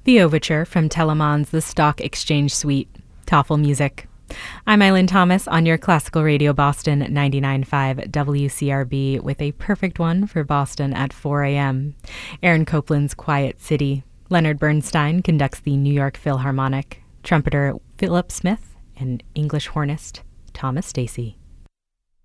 The Overture from Telemann's The Stock Exchange Suite, Toffel Music. I'm Eileen Thomas on your Classical Radio Boston 99.5 WCRB with a perfect one for Boston at 4 a.m. Aaron Copland's Quiet City. Leonard Bernstein conducts the New York Philharmonic. Trumpeter Philip Smith and English hornist Thomas Stacey.